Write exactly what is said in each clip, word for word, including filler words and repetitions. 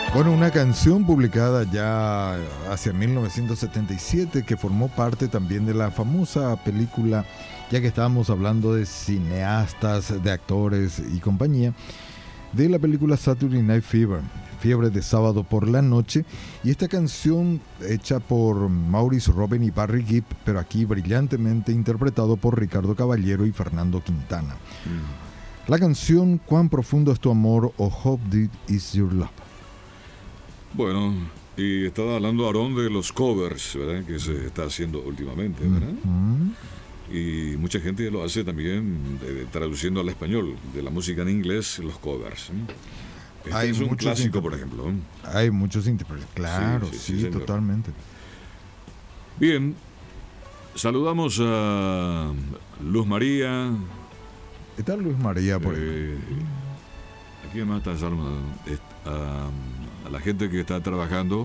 Bueno, una canción publicada ya hacia mil novecientos setenta y siete que formó parte también de la famosa película, ya que estábamos hablando de cineastas, de actores y compañía, de la película Saturday Night Fever, Fiebre de Sábado por la Noche, y esta canción hecha por Maurice Robin y Barry Gibb, pero aquí brillantemente interpretado por Ricardo Caballero y Fernando Quintana. Mm. La canción ¿Cuán profundo es tu amor? O How Deep is Your Love. Bueno, y estaba hablando Aarón de los covers, ¿verdad? Que se está haciendo últimamente, ¿verdad? Mm-hmm. Y mucha gente lo hace también de, traduciendo al español, de la música en inglés, los covers. Este hay es un clásico, inter... por ejemplo. Hay muchos intérpretes, claro, sí, sí, sí, sí totalmente. Bien, saludamos a Luz María. ¿Qué tal Luz María por eh, ¿A quién más está saludando? A, a la gente que está trabajando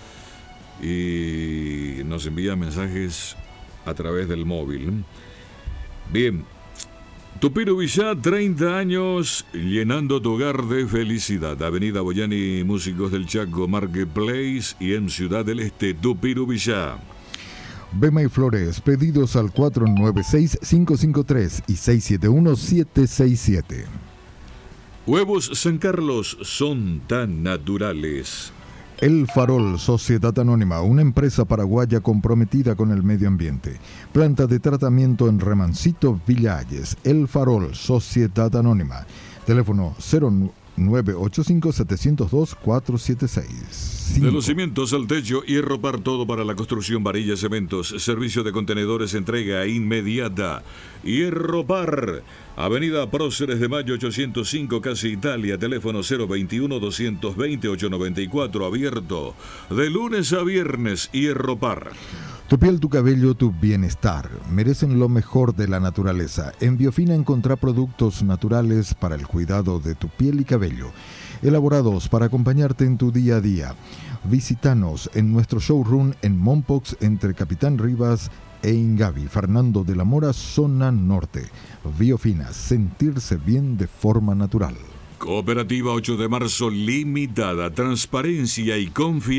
y nos envía mensajes a través del móvil. Bien, Tupiro Villá, treinta años, llenando tu hogar de felicidad. Avenida Boyani, Músicos del Chaco, Marketplace y en Ciudad del Este, Tupiro Villá. Bema y Flores, pedidos al cuatro nueve seis, cinco cinco tres y seis siete uno, siete seis siete. Huevos San Carlos son tan naturales. El Farol, Sociedad Anónima, una empresa paraguaya comprometida con el medio ambiente. Planta de tratamiento en Remancito, Villa Hayes. El Farol, Sociedad Anónima. Teléfono cero nueve ocho cinco, siete cero dos, cuatro siete seis. De los cimientos al techo, Hierropar, todo para la construcción, varillas, cementos, servicio de contenedores, entrega inmediata. Hierropar, Avenida Próceres de Mayo ochocientos cinco, Casi Italia, teléfono cero veintiuno, doscientos veinte, ochocientos noventa y cuatro, abierto de lunes a viernes. Hierropar. Tu piel, tu cabello, tu bienestar merecen lo mejor de la naturaleza. En Biofina encontrá productos naturales para el cuidado de tu piel y cabello, elaborados para acompañarte en tu día a día. Visítanos en nuestro showroom en Mompox, entre Capitán Rivas e Ingavi. Fernando de la Mora, zona norte. Biofina, sentirse bien de forma natural. Cooperativa ocho de marzo Limitada, transparencia y confianza.